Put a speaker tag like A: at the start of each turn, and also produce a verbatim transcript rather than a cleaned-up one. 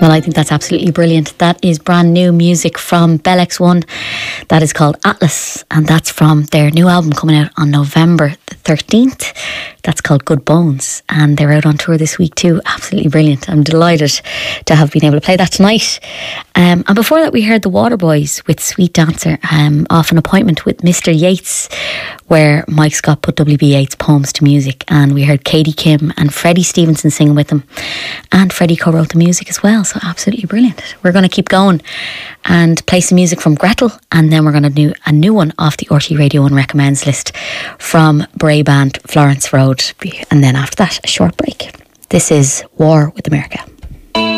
A: Well, I think that's absolutely brilliant. That is brand new music from Bell X one. That is called Atlas, and that's from their new album coming out on November the thirteenth. That's called Good Bones, and they're out on tour this week too. Absolutely brilliant. I'm delighted to have been able to play that tonight. Um, and before that, we heard the Waterboys with Sweet Dancer, um, off an appointment with Mister Yates, where Mike Scott put W B Yeats' poems to music, and we heard Katie Kim and Freddie Stevenson singing with them, and Freddie co-wrote the music as well. So absolutely brilliant. We're going to keep going and play some music from Gretel, and then we're going to do a new one off the R T Radio one Recommends list from Bray Band, Florence Road, and then after that a short break. This is War with America.